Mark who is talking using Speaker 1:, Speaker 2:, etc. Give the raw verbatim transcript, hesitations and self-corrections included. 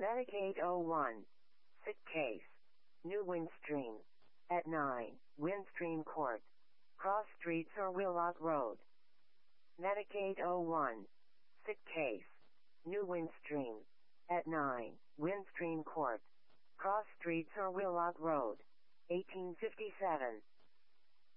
Speaker 1: Medicaid oh one. Sick case. New Windstream. At nine, Windstream Court. Cross Streets or Willock Road. Medicaid oh one. Sick case. New Windstream. At nine, Windstream Court. Cross Streets or Willock Road. eighteen fifty-seven.